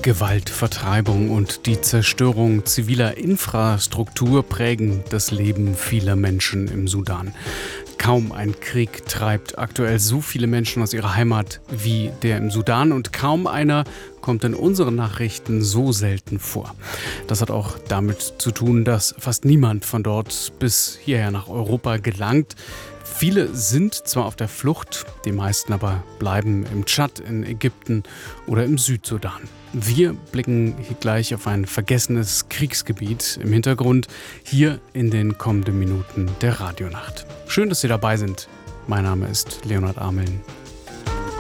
Gewalt, Vertreibung und die Zerstörung ziviler Infrastruktur prägen das Leben vieler Menschen im Sudan. Kaum ein Krieg treibt aktuell so viele Menschen aus ihrer Heimat wie der im Sudan und kaum einer kommt in unseren Nachrichten so selten vor. Das hat auch damit zu tun, dass fast niemand von dort bis hierher nach Europa gelangt. Viele sind zwar auf der Flucht, die meisten aber bleiben im Tschad, in Ägypten oder im Südsudan. Wir blicken hier gleich auf ein vergessenes Kriegsgebiet im Hintergrund, hier in den kommenden Minuten der Radionacht. Schön, dass Sie dabei sind. Mein Name ist Leonhard Ameln.